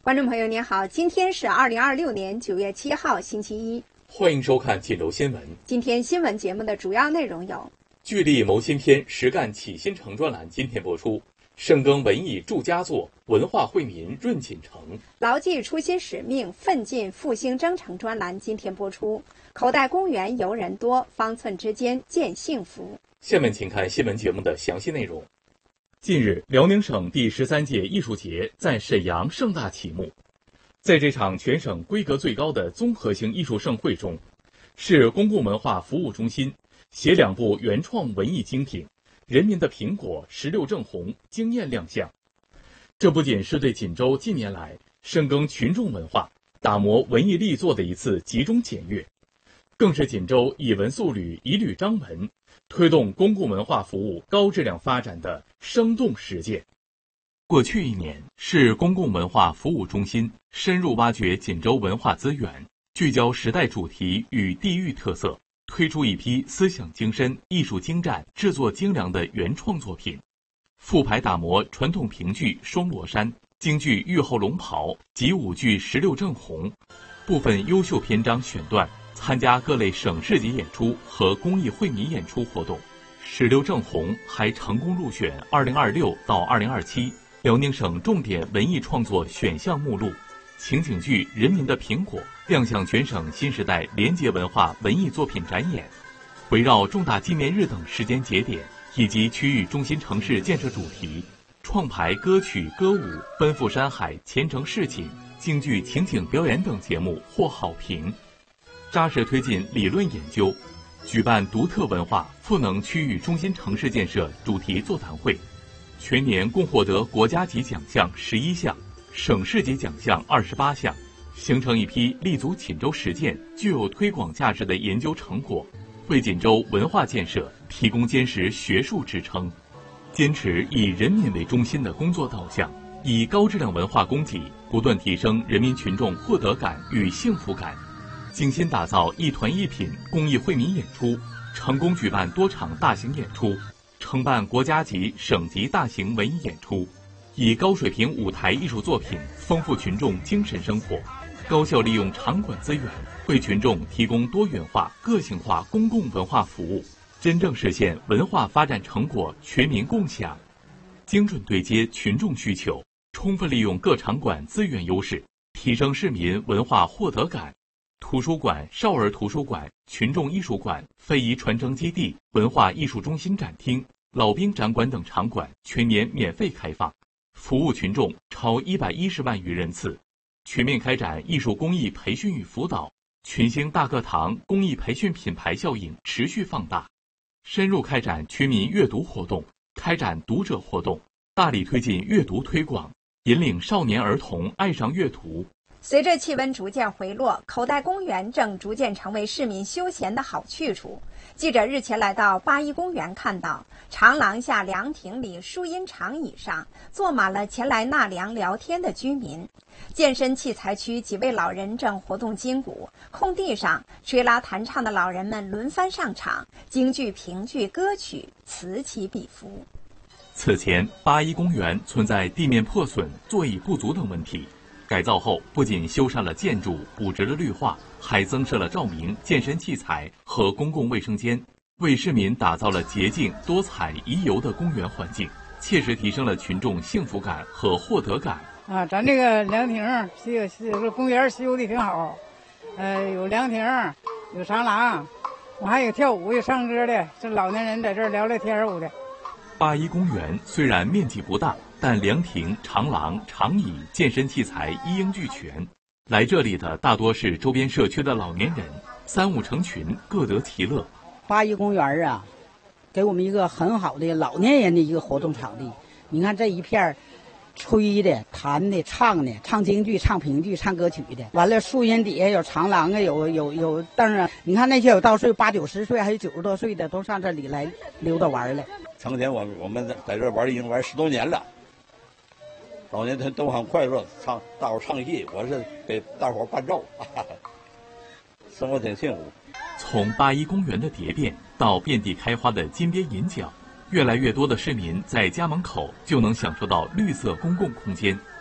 观众朋友您好，今天是2026年9月7号星期一， 欢迎收看锦州新闻。 今天新闻节目的主要内容有： 聚力谋新篇，实干启新城专栏今天播出；深耕文艺铸佳作，文化惠民润锦城； 牢记初心使命，奋进复兴征程专栏今天播出；口袋公园游人多，方寸之间见幸福。 下面请看新闻节目的详细内容。近日，辽宁省第13届艺术节在沈阳盛大启幕。在这场全省规格最高的综合性艺术盛会中，市公共文化服务中心携2部原创文艺精品《人民的苹果》《16正红》惊艳亮相。这不仅是对锦州近年来深耕群众文化、打磨文艺力作的一次集中检阅，更是锦州以文塑旅、以旅彰文，推动公共文化服务高质量发展的生动实践。过去1年，市公共文化服务中心深入挖掘锦州文化资源，聚焦时代主题与地域特色，推出一批思想精深、艺术精湛、制作精良的原创作品，复排打磨传统评剧《双罗山》、京剧《玉后龙袍》及舞剧《16正红》，部分优秀篇章选段参加各类省市级演出和公益惠民演出活动。16正红还成功入选2026到2027辽宁省重点文艺创作选项目录，情景剧《人民的苹果》亮相全省新时代联结文化文艺作品展演。围绕重大纪念日等时间节点以及区域中心城市建设主题，创排歌曲、歌舞、奔赴山海、前程似锦、京剧情景表演等节目获好评。扎实推进理论研究，举办独特文化赋能区域中心城市建设主题座谈会，全年共获得国家级奖项11项，省市级奖项28项，形成一批立足锦州实践、具有推广价值的研究成果，为锦州文化建设提供坚实学术支撑。坚持以人民为中心的工作导向，以高质量文化供给不断提升人民群众获得感与幸福感，精心打造一团一品公益惠民演出，成功举办多场大型演出，承办国家级、省级大型文艺演出，以高水平舞台艺术作品丰富群众精神生活，高效利用场馆资源，为群众提供多元化、个性化公共文化服务，真正实现文化发展成果全民共享。精准对接群众需求，充分利用各场馆资源优势，提升市民文化获得感。图书馆、少儿图书馆、群众艺术馆、非遗传承基地、文化艺术中心展厅、老兵展馆等场馆全年免费开放，服务群众超110万余人次。全面开展艺术公益培训与辅导，群星大课堂公益培训品牌效应持续放大。深入开展全民阅读活动，开展读者活动，大力推进阅读推广，引领少年儿童爱上阅读。 随着气温逐渐回落，口袋公园正逐渐成为市民休闲的好去处。记者日前来到八一公园，看到长廊下凉亭里树荫长椅上坐满了前来纳凉聊天的居民。健身器材区几位老人正活动筋骨，空地上吹拉弹唱的老人们轮番上场，京剧、评剧、歌曲此起彼伏。 此前，八一公园存在地面破损、座椅不足等问题。改造后，不仅修缮了建筑、补植了绿化，还增设了照明、健身器材和公共卫生间，为市民打造了洁净、多彩、宜游的公园环境，切实提升了群众幸福感和获得感。 咱这个凉亭这个公园修的挺好，有凉亭，有长廊，我还有跳舞、有唱歌的，这老年人在这儿聊聊天舞的。 八一公园虽然面积不大，但凉亭、长廊、长椅、健身器材一应俱全。来这里的大多是周边社区的老年人，3、5成群，各得其乐。 八一公园啊，给我们一个很好的老年人的一个活动场地。你看这一片吹的、弹的、唱的，唱京剧、唱评剧、唱歌曲的。完了，树荫底下有长廊啊，有凳啊。你看那些有到岁80、90岁，还有90多岁的，都上这里来溜达玩来。 从前我们在这玩已经玩10多年了，老年人都很快乐，大伙唱戏，我是给大伙伴奏，生活挺幸福。 从八一公园的蝶变到遍地开花的金边银角，越来越多的市民在家门口就能享受到绿色公共空间，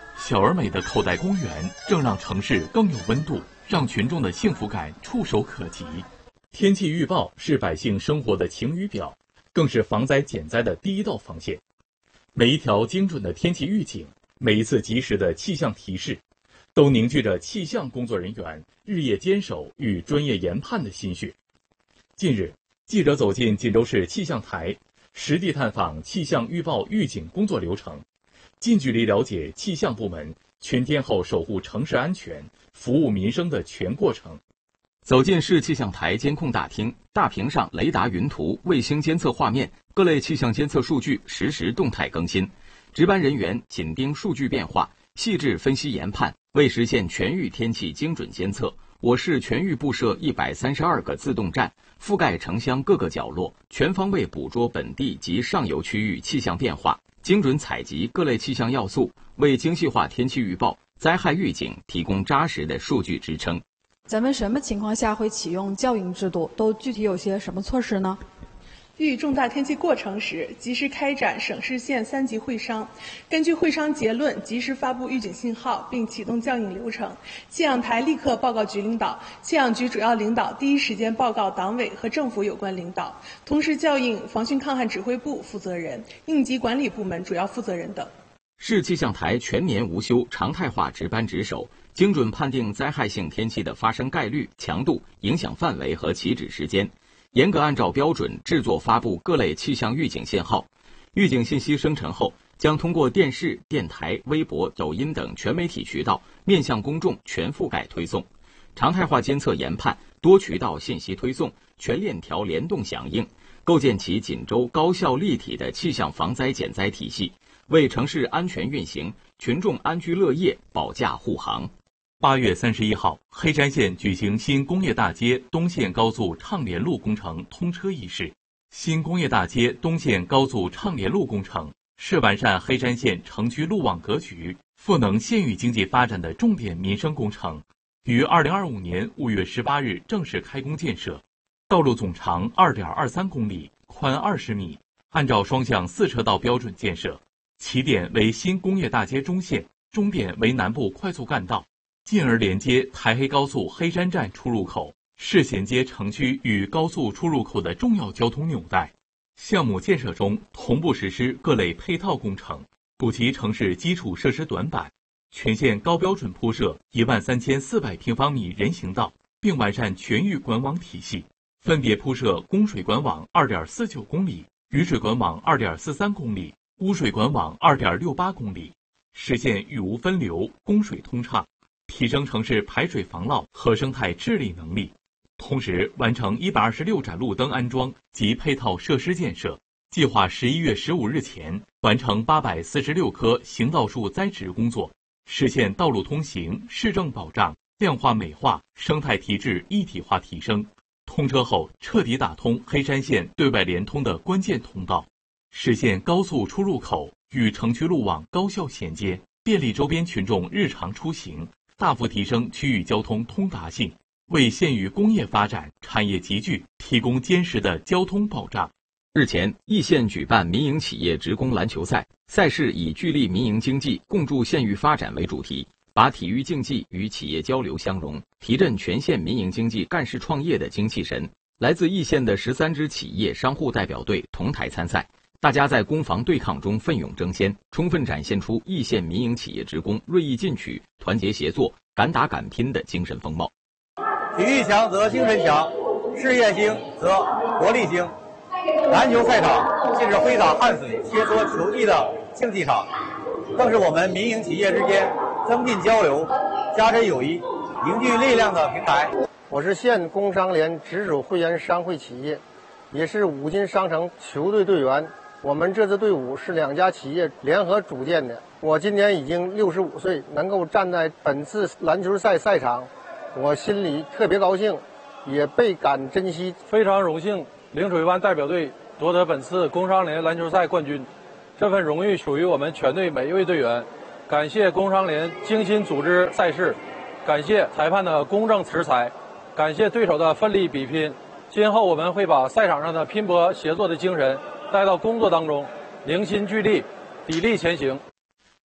小而美的口袋公园正让城市更有温度，让群众的幸福感触手可及。天气预报是百姓生活的晴雨表，更是防灾减灾的第一道防线。每一条精准的天气预警，每一次及时的气象提示，都凝聚着气象工作人员日夜坚守与专业研判的心血。近日，记者走进锦州市气象台，实地探访气象预报预警工作流程，近距离了解气象部门全天候守护城市安全、服务民生的全过程。走进市气象台监控大厅，大屏上雷达云图、卫星监测画面，各类气象监测数据实时动态更新。值班人员紧盯数据变化，细致分析研判。为实现全域天气精准监测，我市全域布设132个自动站，覆盖城乡各个角落，全方位捕捉本地及上游区域气象变化，精准采集各类气象要素，为精细化天气预报、灾害预警提供扎实的数据支撑。 咱们什么情况下会启用校应制度？都具体有些什么措施呢？ 遇重大天气过程时，及时开展省市县3级会商，根据会商结论及时发布预警信号，并启动校应流程。气象台立刻报告局领导，气象局主要领导第一时间报告党委和政府有关领导，同时校应防汛抗旱指挥部负责人、应急管理部门主要负责人等。 市气象台全年无休，常态化值班值守，精准判定灾害性天气的发生概率、强度、影响范围和起止时间，严格按照标准制作发布各类气象预警信号。预警信息生成后，将通过电视、电台、微博、抖音等全媒体渠道面向公众全覆盖推送。常态化监测研判，多渠道信息推送，全链条联动响应，构建起锦州高效立体的气象防灾减灾体系，为城市安全运行、群众安居乐业保驾护航。8月31号，黑山县举行新工业大街东线高速畅联路工程通车仪式。新工业大街东线高速畅联路工程是完善黑山县城区路网格局、赋能县域经济发展的重点民生工程，于2025年5月18日正式开工建设。道路总长2.23公里，宽20米，按照双向4车道标准建设。起点为新工业大街中线，终点为南部快速干道，进而连接台黑高速黑山站出入口，是衔接城区与高速出入口的重要交通纽带。项目建设中同步实施各类配套工程，补齐城市基础设施短板，全县高标准铺设13400平方米人行道，并完善全域管网体系，分别铺设供水管网2.49公里、雨水管网2.43公里、污水管网2.68公里，实现雨无分流、供水通畅，提升城市排水防涝和生态治理能力。同时完成126盏路灯安装及配套设施建设，计划11月15日前完成846棵行道树栽植工作，实现道路通行、市政保障、量化美化、生态提质一体化提升。通车后彻底打通黑山县对外联通的关键通道，实现高速出入口与城区路网高效衔接，便利周边群众日常出行，大幅提升区域交通通达性，为县域工业发展、产业集聚提供坚实的交通保障。日前，易县举办民营企业职工篮球赛，赛事以聚力民营经济、共筑县域发展为主题，把体育竞技与企业交流相融，提振全县民营经济干事创业的精气神。来自易县的13支企业商户代表队同台参赛，大家在攻防对抗中奋勇争先，充分展现出易县民营企业职工锐意进取、团结协作、敢打敢拼的精神风貌。 体育强则精神强，事业兴则国力兴。篮球赛场既是挥洒汗水、切磋球技的竞技场，更是我们民营企业之间增进交流、加深友谊、凝聚力量的平台。 我是县工商联直属会员商会企业，也是五金商城球队队员。我们这支队伍是2家企业联合组建的。我今年已经65岁，能够站在本次篮球赛赛场，我心里特别高兴，也倍感珍惜。 非常荣幸陵水湾代表队夺得本次工商联篮球赛冠军，这份荣誉属于我们全队每一位队员。感谢工商联精心组织赛事，感谢裁判的公正持裁，感谢对手的奋力比拼。今后我们会把赛场上的拼搏协作的精神带到工作当中，凝心聚力，砥砺前行。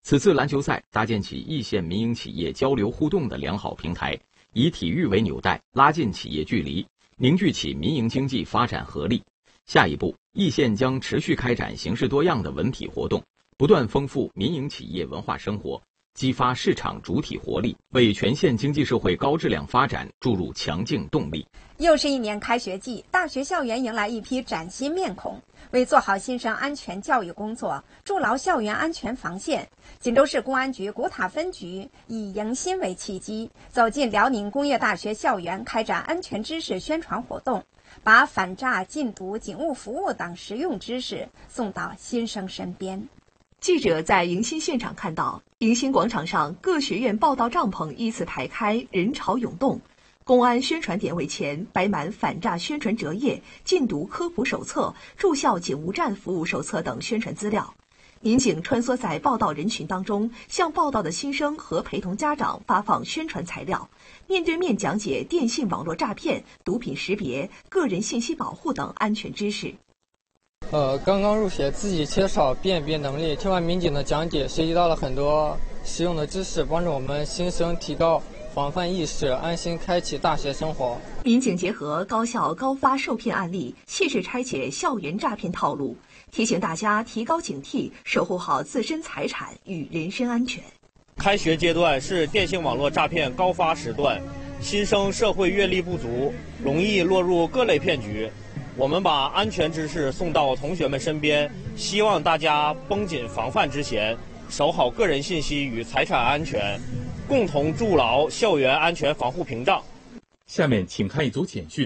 此次篮球赛搭建起一线民营企业交流互动的良好平台，以体育为纽带，拉近企业距离，凝聚起民营经济发展合力。下一步，易县将持续开展形式多样的文体活动，不断丰富民营企业文化生活，激发市场主体活力，为全县经济社会高质量发展注入强劲动力。 又是一年开学季，大学校园迎来一批崭新面孔。为做好新生安全教育工作，筑牢校园安全防线，锦州市公安局古塔分局以迎新为契机，走进辽宁工业大学校园，开展安全知识宣传活动，把反诈、禁毒、警务服务等实用知识送到新生身边。 记者在迎新现场看到，迎新广场上各学院报到帐篷依次排开，人潮涌动。公安宣传点位前摆满反诈宣传折页、禁毒科普手册、驻校警务站服务手册等宣传资料。民警穿梭在报到人群当中，向报到的新生和陪同家长发放宣传材料，面对面讲解电信网络诈骗、毒品识别、个人信息保护等安全知识。 刚刚入学，自己缺少辨别能力，听完民警的讲解，学习到了很多实用的知识，帮助我们新生提高防范意识，安心开启大学生活。 民警结合高校高发受骗案例，切实拆解校园诈骗套路，提醒大家提高警惕，守护好自身财产与人身安全。 开学阶段是电信网络诈骗高发时段，新生社会阅历不足，容易落入各类骗局。我们把安全知识送到同学们身边，希望大家绷紧防范之弦，守好个人信息与财产安全，共同筑牢校园安全防护屏障。 下面请看一组简讯。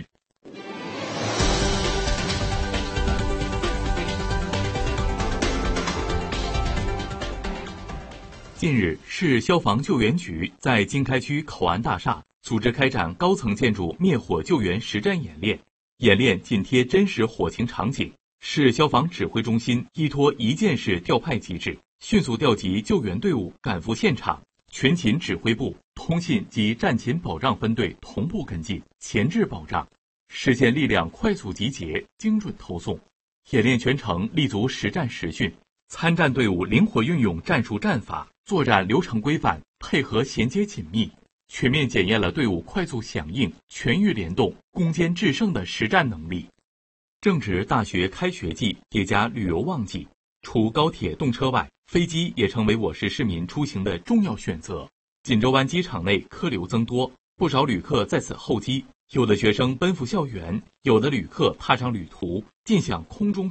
近日，市消防救援局在经开区口岸大厦组织开展高层建筑灭火救援实战演练。演练紧贴真实火情场景，市消防指挥中心依托一件式调派机制，迅速调集救援队伍赶赴现场，全勤指挥部、通信及战勤保障分队同步跟进，前置保障，实现力量快速集结、精准投送。演练全程立足实战实训，参战队伍灵活运用战术战法，作战流程规范，配合衔接紧密，全面检验了队伍快速响应、全域联动、攻坚制胜的实战能力。正值大学开学季，叠加旅游旺季，除高铁动车外，飞机也成为我市市民出行的重要选择。锦州湾机场内客流增多，不少旅客在此候机，有的学生奔赴校园，有的旅客踏上旅途，尽享空中